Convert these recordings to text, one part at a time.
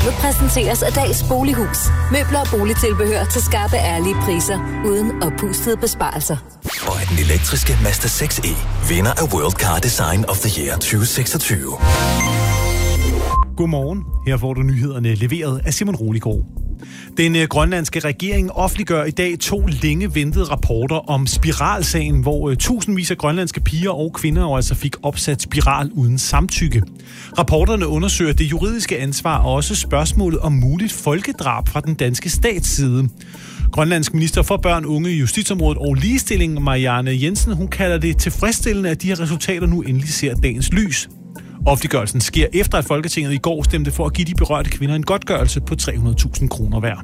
Programmet præsenteres af Dags Bolighus. Møbler og boligtilbehør til skarpe, ærlige priser, uden oppustede besparelser. Og at den elektriske Mazda 6e vinder af World Car Design of the Year 2026. Godmorgen. Her får du nyhederne leveret af Simon Roligård. Den grønlandske regering offentliggør i dag 2 længe ventede rapporter om spiralsagen, hvor tusindvis af grønlandske piger og kvinder altså fik opsat spiral uden samtykke. Rapporterne undersøger det juridiske ansvar og også spørgsmålet om muligt folkedrab fra den danske stats side. Grønlandsk minister for børn, unge, justitsområdet og ligestilling, Marianne Jensen, hun kalder det tilfredsstillende, at de her resultater nu endelig ser dagens lys. Offentliggørelsen sker efter, at Folketinget i går stemte for at give de berørte kvinder en godtgørelse på 300.000 kroner hver.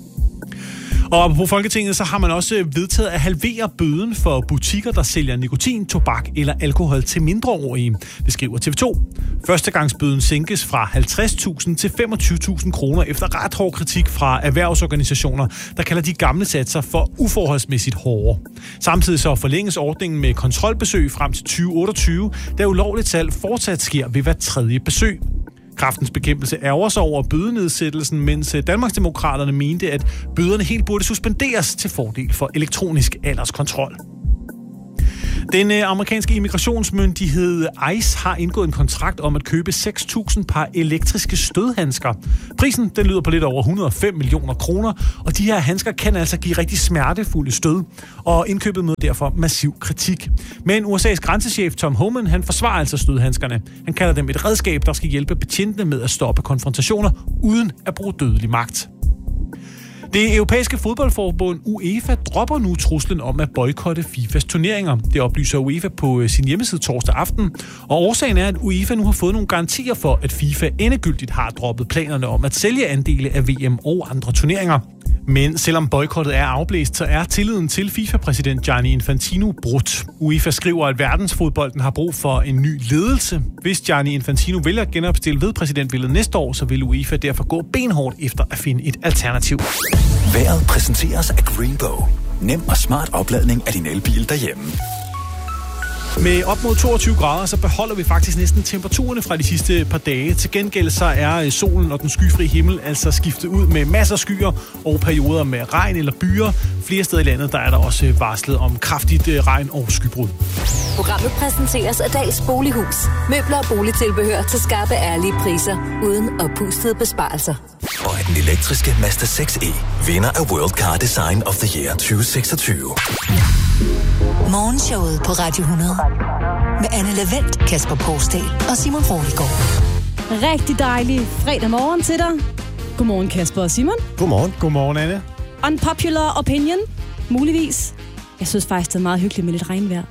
Og på Folketinget så har man også vedtaget at halvere bøden for butikker, der sælger nikotin, tobak eller alkohol til mindreårige. Det skriver TV2. Førstegangsbøden sænkes fra 50.000 til 25.000 kroner efter ret hård kritik fra erhvervsorganisationer, der kalder de gamle satser for uforholdsmæssigt hårde. Samtidig så forlænges ordningen med kontrolbesøg frem til 2028, da ulovligt salg fortsat sker ved hver 3. besøg. Kræftens Bekæmpelse ærger sig over bødenedsættelsen, mens Danmarksdemokraterne mente, at bøderne helt burde suspenderes til fordel for elektronisk alderskontrol. Den amerikanske immigrationsmyndighed ICE har indgået en kontrakt om at købe 6.000 par elektriske stødhandsker. Prisen den lyder på lidt over 105 millioner kroner, og de her handsker kan altså give rigtig smertefulde stød, og indkøbet møder derfor massiv kritik. Men USA's grænsechef Tom Homan, han forsvarer altså stødhandskerne. Han kalder dem et redskab, der skal hjælpe betjentene med at stoppe konfrontationer uden at bruge dødelig magt. Det europæiske fodboldforbund UEFA dropper nu truslen om at boykotte FIFAs turneringer. Det oplyser UEFA på sin hjemmeside torsdag aften. Og årsagen er, at UEFA nu har fået nogle garantier for, at FIFA endegyldigt har droppet planerne om at sælge andele af VM og andre turneringer. Men selvom boykottet er afblæst, så er tilliden til FIFA-præsident Gianni Infantino brudt. UEFA skriver, at verdensfodbolden har brug for en ny ledelse. Hvis Gianni Infantino vælger at genopstille ved præsidentvalget næste år, så vil UEFA derfor gå benhårdt efter at finde et alternativ. Vejret præsenteres af Greenbow. Nem og smart opladning af din elbil derhjemme. Med op mod 22 grader, så beholder vi faktisk næsten temperaturerne fra de sidste par dage. Til gengæld så er solen og den skyfri himmel altså skiftet ud med masser af skyer og perioder med regn eller byer. Flere steder i landet der er der også varslet om kraftigt regn og skybrud. Programmet præsenteres af Dags Bolighus. Møbler og boligtilbehør til skarpe, ærlige priser, uden oppustede besparelser. Og at den elektriske Mazda 6e vinder af World Car Design of the Year 2026. Morgenshowet på Radio 100 med Anne Lavendt, Kasper Poulsdal og Simon Roligård. Rigtig dejlig fredag morgen til dig. Godmorgen Kasper og Simon. Godmorgen. Godmorgen, Anne. Unpopular opinion, muligvis. Jeg synes faktisk, det er meget hyggeligt med lidt regnvejr.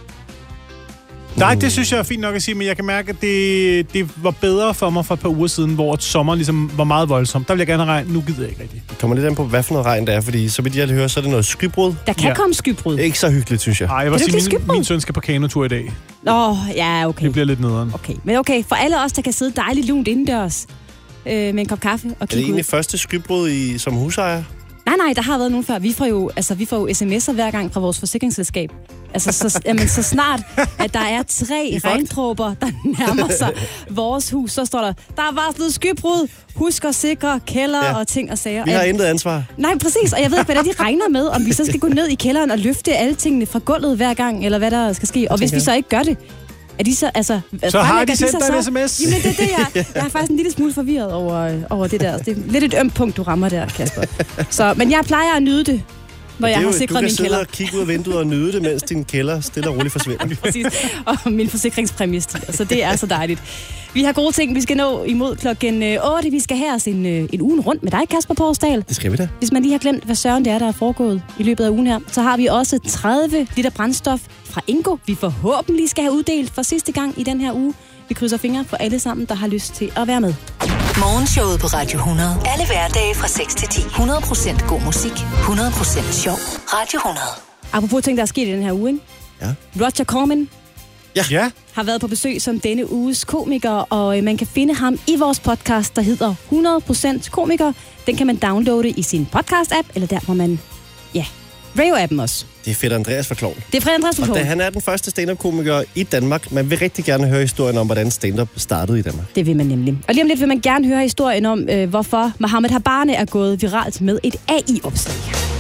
Nej, det synes jeg er fint nok at sige, men jeg kan mærke, at det var bedre for mig for et par uger siden, hvor sommeren ligesom var meget voldsom. Der vil jeg gerne have regn, nu gider jeg ikke rigtigt. Det kommer lidt an på, hvad for noget regn der er, fordi så vidt jeg hører, så er det noget skybrud. Der kan komme skybrud. Ikke så hyggeligt, synes jeg. Nej, jeg vil sige, min søn skal på kanotur i dag. Ja, okay. Det bliver lidt nederen. Okay, men okay, for alle os, der kan sidde dejligt lunt indendørs med en kop kaffe og kigge ud. Er det egentlig første skybrud som husejer? Nej, der har været nogen før. Vi får jo sms'er hver gang fra vores forsikringsselskab. Altså, så snart, at der er 3 regndråber, der nærmer sig vores hus, så står der er varslet skybrud, husk at sikre kælder og ting og sager. Vi har intet ansvar. Nej, præcis, og jeg ved ikke, hvad de regner med, om vi så skal gå ned i kælderen og løfte alle tingene fra gulvet hver gang, eller hvad der skal ske. Og hvis vi så ikke gør det, er de så, altså... Så har de sendt dig en sms. Jamen, det er det, jeg er faktisk en lille smule forvirret over det der. Det er lidt et ømt punkt, du rammer der, Kasper. Så, men jeg plejer at nyde det, når jeg har sikret min kælder. Du kan sidde og kigge ud af vinduet og nyde det, mens din kælder stille og roligt forsvinder. Præcis, og min forsikringspræmie stiger, så det er så dejligt. Vi har gode ting, vi skal nå imod klokken 8. Vi skal have os en ugen rundt med dig, Kasper Poulsdal. Det skal vi da. Hvis man lige har glemt, hvad søren det er, der er foregået i løbet af ugen her, så har vi også 30 liter brændstof fra Ingo, vi forhåbentlig skal have uddelt for sidste gang i den her uge. Vi krydser fingre for alle sammen, der har lyst til at være med. Morgenshowet på Radio 100. Alle hverdage fra 6 til 10. 100% god musik. 100% sjov. Radio 100. Apropos ting, der er sket i den her uge, ikke? Ja. Roger Corman Ja. har været på besøg som denne uges komiker, og man kan finde ham i vores podcast, der hedder 100% komiker. Den kan man downloade i sin podcast-app, eller der, hvor man Radio-appen også. Det er fedt, Andreas fra Klovn. Det er Fred Andreas fra Klovn. Han er den første stand-up-komiker i Danmark. Man vil rigtig gerne høre historien om, hvordan stand-up startede i Danmark. Det vil man nemlig. Og lige om lidt vil man gerne høre historien om, hvorfor Mohammed Habane er gået viralt med et AI-opslag.